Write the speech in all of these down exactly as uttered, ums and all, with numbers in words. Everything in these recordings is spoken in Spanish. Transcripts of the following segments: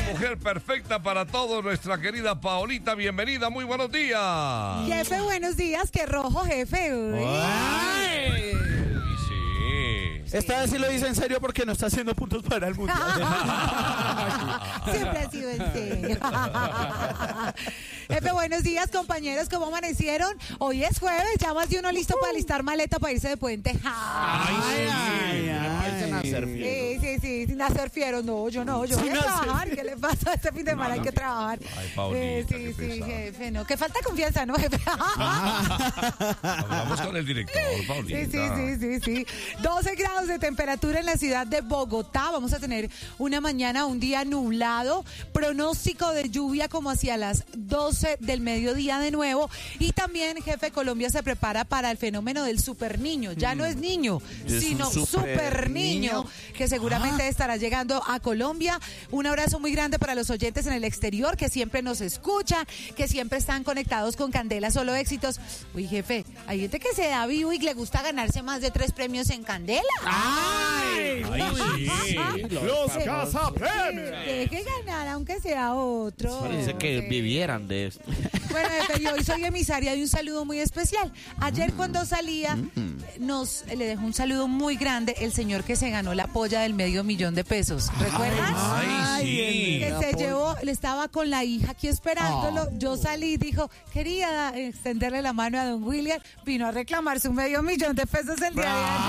mujer perfecta para todo, nuestra querida Paolita. Bienvenida, muy buenos días. Jefe, buenos días. Qué rojo, jefe. Uy. Ay. Sí. Esta vez sí lo dice en serio porque no está haciendo puntos para el mundial. Siempre ha sido en serio. Jefe, buenos días, compañeros. ¿Cómo amanecieron? Hoy es jueves, ya más de uno listo para listar maleta para irse de puente. Ay, sí. Ay, ay, ay. Sí, sí, sí, sin hacer fieros. No, yo no, yo voy a trabajar. ¿Qué le pasa? Este fin de semana hay que trabajar. Ay, Paulita, Eh, sí, qué sí, pesado. jefe, no. Que falta confianza, ¿no, jefe? Hablamos con el director, Paulita. Sí, sí, sí, sí, sí. doce grados de temperatura en la ciudad de Bogotá. Vamos a tener una mañana, un día nublado. Pronóstico de lluvia como hacia las doce del mediodía de nuevo. Y también, jefe, Colombia se prepara para el fenómeno del super niño. Ya no es niño, Es sino un super super niño, niño. que seguramente estará llegando a Colombia. Un abrazo muy grande para los oyentes en el exterior que siempre nos escuchan, que siempre están conectados con Candela Solo Éxitos. Uy, jefe, hay gente que se da vivo y le gusta ganarse más de tres premios en Candela. ¡Ay! Ay, sí. ¡Los cazapremios! Deje ganar, aunque sea otro. Parece que Sí. vivieran de esto. Bueno, jefe, yo hoy soy emisaria de un saludo muy especial. Ayer cuando salía, nos le dejó un saludo muy grande el señor que se ganó la polla del medio millón de pesos. ¿Recuerdan? Ay, sí. Que se llevó, le estaba con la hija aquí esperándolo. Yo salí y dijo, quería extenderle la mano a don William. Vino a reclamar su medio millón de pesos el día de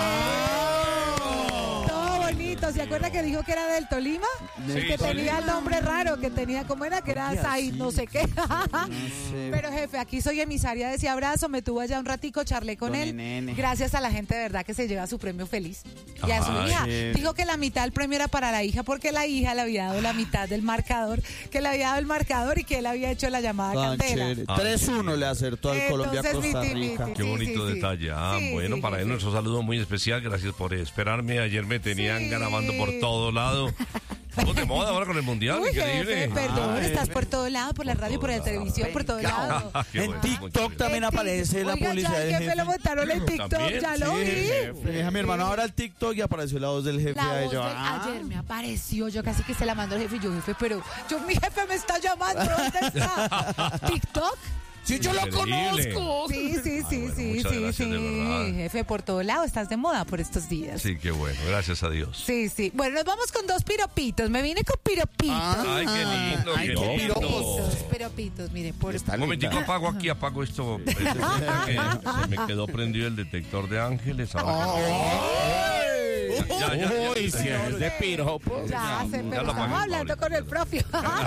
ayer. Todo bonito. ¿Se acuerda que dijo que era del Tolima? Sí, que tenía Tolima. el nombre raro, que tenía, ¿cómo era? Que era Said, no sé qué. sé. Pero jefe, aquí soy emisaria de ese abrazo. Me tuvo allá un ratico, charlé con Don él. Nene. Gracias a la gente de verdad que se lleva su premio feliz. Y a su Ay, hija. jefe. Dijo que la mitad del premio era para la hija porque la hija le había dado la mitad del marcador, que le había dado el marcador y que él había hecho la llamada Tan Candela. chévere. Ay, tres uno le acertó al Entonces, Colombia-Costa mi- mi- Rica. mi- Qué Sí, bonito sí, sí. detalle. Ah, Sí, bueno, sí, para él jefe. nuestro saludo muy especial. Gracias por esperarme. Ayer me tenían Sí. grabando por todo lado. Estamos de moda ahora con el mundial, Uy, increíble. jefe, perdón, Ay, estás jefe. por todo lado, por la radio, por la todo televisión, por todo lado. Qué En bueno, TikTok muchas gracias. también aparece la Oiga, publicidad ya el del jefe lo jefe. montaron en TikTok, También, ya lo sí, vi. Le dije a mi hermano ahora el TikTok y apareció la voz del jefe. La ahí voz yo, del- ah. ayer me apareció, yo casi que se la mando al jefe y yo, jefe, pero yo, mi jefe me está llamando, ¿dónde está? ¿TikTok? ¡Sí, yo lo Increíble. conozco! Sí, sí, sí, bueno, sí, muchas sí, gracias, de sí, verdad. jefe, por todo lado, estás de moda por estos días. Sí, qué bueno. Gracias a Dios. Sí, sí. Bueno, nos vamos con dos piropitos. Me vine con piropitos. Ay, qué lindo, Ay, qué qué lindo. Piropitos, piropitos, mire, por Está Un momentico, linda. apago aquí, apago esto. Es que se me quedó prendido el detector de ángeles. Ahora que- Ya, ya, ya, ya. Uy, si es de piropo. Ya sé, Ya pero lo estamos apagué, hablando Paulita. con el propio.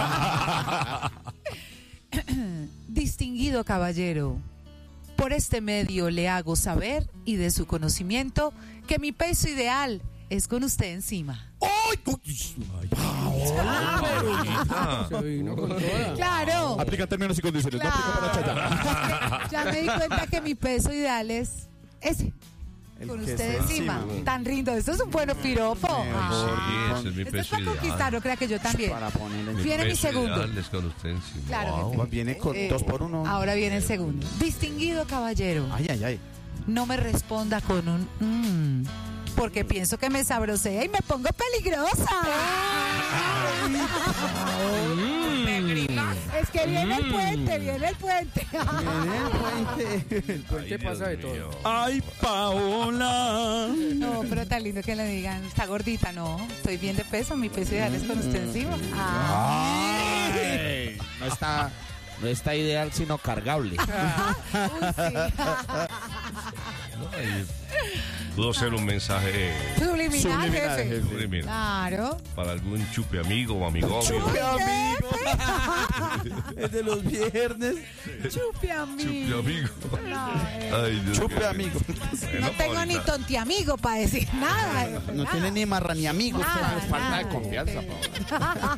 Distinguido caballero, por este medio le hago saber y de su conocimiento que mi peso ideal es con usted encima. ¡Ay! Uy, Ah, Claro. Aplica términos y condiciones. No aplica para Claro. Ya me di cuenta que mi peso ideal es ese. El Con que usted está encima. encima. Tan lindo. Esto es un bueno piropo. Ah. sí, ese es mi Esto es peso para ideal. conquistar, no crea que yo también. Para ponerle en- Viene mi peso segundo. ideal es con usted encima. Claro, Wow. jefe. Viene con Eh, dos por uno. Ahora viene el segundo. Distinguido caballero, Ay, ay, ay. no me responda con un mm, porque pienso que me sabrosea y me pongo peligrosa. Es que viene el puente, viene el puente. Viene el puente. El puente Ay, pasa de Dios mío. todo. Ay, Paola. No, pero tan lindo que le digan, está gordita, no. Estoy bien de peso, mi peso ideal es con usted encima. Ah. Ay, no está, no está ideal, sino cargable. Uy, sí. Ay, pudo ser un mensaje Subliminal, Subliminal, jefe. jefe. subliminal Claro. para algún chupe amigo o amigo. Chupe amigo. Es de los viernes. Chupe amigo. Chupe amigo. No, Ay, Dios Chupe mío. amigo. Bueno, no tengo ni Paulita. tonti amigo para decir nada. jefe, No nada. tiene ni marra ni amigos. Nada, Falta de nada, confianza, jefe.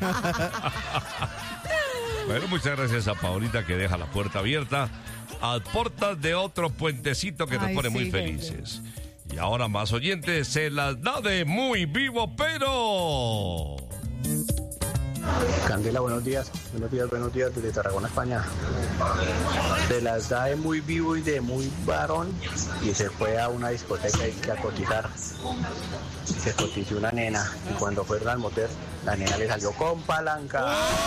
Bueno, muchas gracias a Paulita que deja la puerta abierta a puertas de otro puentecito que nos Ay, pone muy sí, felices. Y ahora más oyentes se las da de muy vivo, pero... Candela, buenos días. Buenos días, buenos días desde Tarragona, España. Se las da de muy vivo y de muy varón y se fue a una discoteca y que a cotizar. Se cotizó una nena y cuando fueron al motel, la nena le salió con palanca.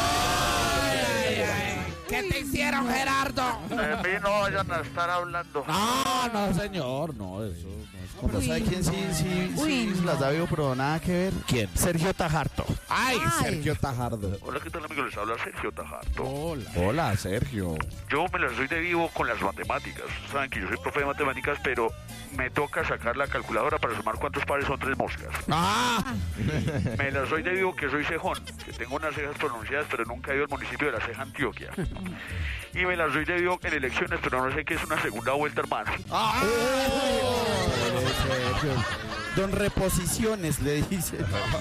¿Qué te hicieron, Gerardo? De mí no vayan a estar hablando. No, no, señor, no, eso no es como... ¿No sabe quién sí, sí, Uy, sí las da vivo, pero nada que ver? ¿Quién? Sergio Tajardo. Ay, Ay. Sergio Tajardo. Hola, ¿qué tal, amigos? Les habla Sergio Tajardo. Hola. Hola, Sergio. Yo me las doy de vivo con las matemáticas. Saben que yo soy profe de matemáticas, pero me toca sacar la calculadora para sumar cuántos pares son tres moscas. Ah, Me las doy de vivo que soy cejón, que tengo unas cejas pronunciadas, pero nunca he ido al municipio de La Ceja, Antioquia. Y me las doy de vivo en elecciones, pero no sé qué es una segunda vuelta, hermano. Sergio. Don Reposiciones, le dice.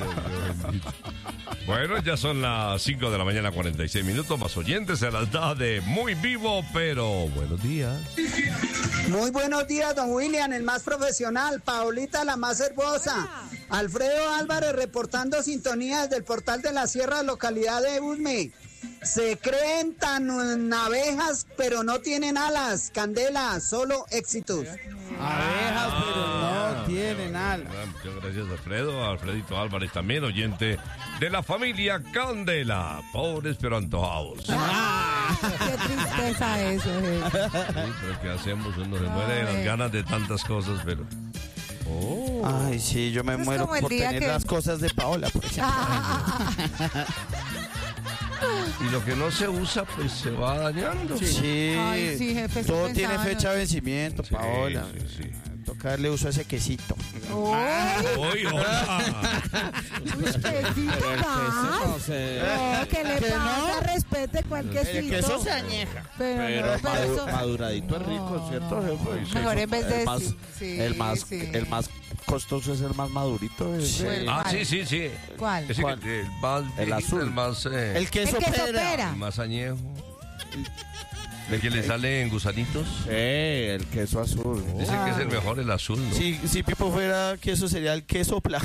Bueno, ya son las cinco de la mañana, cuarenta y seis minutos. Más oyentes se las da de muy vivo, pero buenos días. Muy buenos días, don William, el más profesional. Paulita, la más hermosa. Alfredo Álvarez reportando sintonía desde el portal de la Sierra, localidad de Usme. Se creen tan abejas, pero no tienen alas. Candela, solo éxitos. Abejas, pero no tienen alas. Ah, muchas gracias, Alfredo. Alfredito Álvarez, también oyente de la familia Candela. Pobres pero antojados. Sí, Qué tristeza eso, eh. pero ¿qué hacemos? Uno se muere de las ganas de tantas cosas, pero... Oh. Ay, sí, yo me Es muero como el por día tener que- las cosas de Paola, por ejemplo. Y lo que no se usa, pues se va dañando. Sí, Ay, sí, jefe, estoy todo tiene pensando. fecha de vencimiento, Sí, Paola. sí, sí. Toca darle uso a ese quesito. ¡Uy, hola! Uy, quesito más. no sé. No, ¿qué le ¿Que pasa? no? Respete cuál quesito. El queso se añeja. Pero, Pero no, pero madu- eso... maduradito es rico, No, ¿cierto, no, jefe? no. Sí, Mejor en vez de el más, sí, sí, el más, sí. el más costoso es el más madurito. ese. Sí. Bueno. Ah, ¿Cuál? sí, sí, sí. ¿Cuál? Ese ¿Cuál? que el más El viejito, azul. el más, eh, El queso, El queso pera. pera. el más añejo. ¿De que le salen gusanitos? Sí, el queso azul. Dicen que es el mejor, el azul, ¿no? Si, si Pipo fuera queso, sería el queso pla.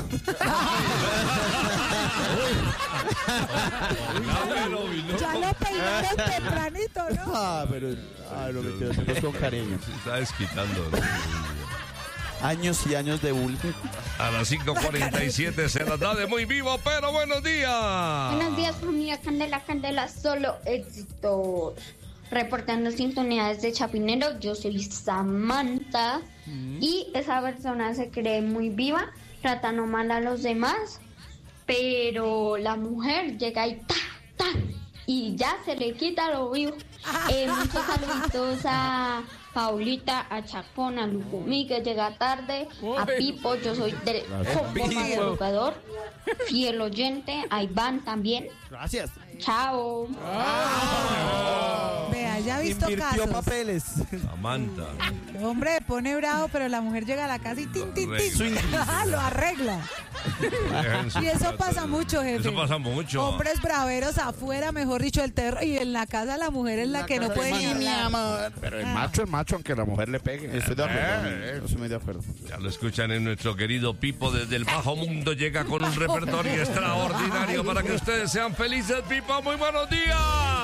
Ya lo peinaron tempranito, ¿no? Ah, pero ah, lo metió después con cariño. Se está desquitando, ¿no? Años y años de bullying. A las cinco cuarenta y siete se las da de muy vivo, pero buenos días. Buenos días, familia Candela, Candela, solo éxitos. Reportando sintonías de Chapinero, yo soy Samantha y esa persona se cree muy viva, tratando mal a los demás, pero la mujer llega y ta, ta, y ya se le quita lo vivo. Eh, muchos saluditos a Paulita, a Chacón, a Lucumí, que llega tarde, a Pipo, yo soy del Coco Madrugador, fiel oyente, a Iván también. Gracias. Chao. Vea, ya ha visto Invirtió casos. papeles. Samantha. El hombre se pone bravo, pero la mujer llega a la casa y tin, tin, tin. Lo arregla. Y eso pasa mucho, jefe. Eso pasa mucho. Hombres braveros afuera, mejor dicho, el terror. Y en la casa la mujer es la, que no puede ni Mi hablar. amor. Pero el macho es macho, aunque la mujer le pegue. Estoy de acuerdo. Eh, Estoy muy de acuerdo. Ya lo escuchan en nuestro querido Pipo desde el bajo mundo. Llega con un repertorio extraordinario para que ustedes sean felices. Pipo, muy buenos días.